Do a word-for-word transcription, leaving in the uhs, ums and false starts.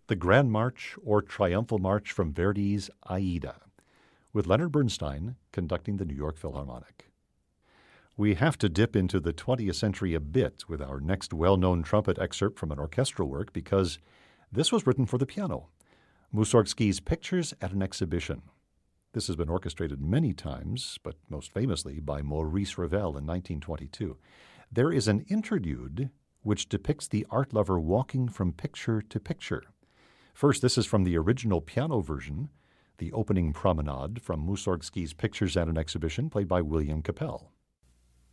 the Grand March or Triumphal March from Verdi's Aida, with Leonard Bernstein conducting the New York Philharmonic. We have to dip into the twentieth century a bit with our next well-known trumpet excerpt from an orchestral work because this was written for the piano, Mussorgsky's Pictures at an Exhibition. This has been orchestrated many times, but most famously by Maurice Ravel in nineteen twenty-two. There is an interlude which depicts the art lover walking from picture to picture. First, this is from the original piano version, the opening promenade from Mussorgsky's Pictures at an Exhibition, played by William Capell.